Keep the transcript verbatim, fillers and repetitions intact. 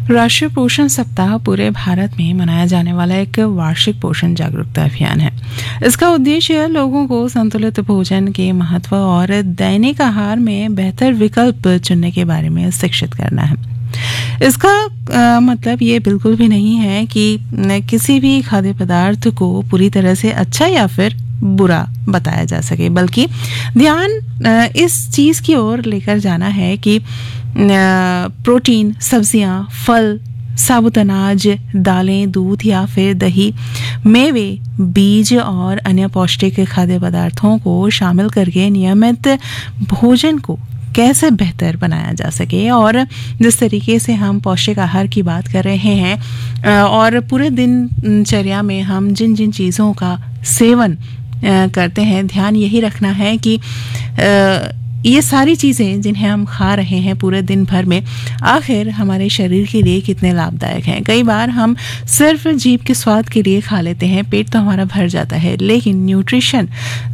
राष्ट्रीय पोषण सप्ताह पूरे भारत में मनाया जाने वाला एक वार्षिक पोषण जागरूकता अभियान है। इसका उद्देश्य लोगों को संतुलित भोजन के महत्व और दैनिक आहार में बेहतर विकल्प चुनने के बारे में शिक्षित करना है। इसका आ, मतलब ये बिल्कुल भी नहीं है कि किसी भी खाद्य पदार्थ को पूरी तरह से अच्छा या फिर बुरा बताया जा सके, बल्कि ध्यान आ, इस चीज की ओर लेकर जाना है कि प्रोटीन, सब्जियां, फल, साबुत अनाज, दालें, दूध या फिर दही, मेवे, बीज और अन्य पौष्टिक खाद्य पदार्थों को शामिल करके नियमित भोजन को कैसे बेहतर बनाया जा सके। और जिस तरीके से हम पौष्टिक आहार की बात कर रहे हैं और पूरे दिनचर्या में हम जिन जिन चीज़ों का सेवन करते हैं, ध्यान यही रखना है कि ये सारी चीज़ें जिन्हें हम खा रहे हैं पूरे दिन भर में, आखिर हमारे शरीर के लिए कितने लाभदायक हैं। कई बार हम सिर्फ जीभ के स्वाद के लिए खा लेते हैं, पेट तो हमारा भर जाता है, लेकिन न्यूट्रिशन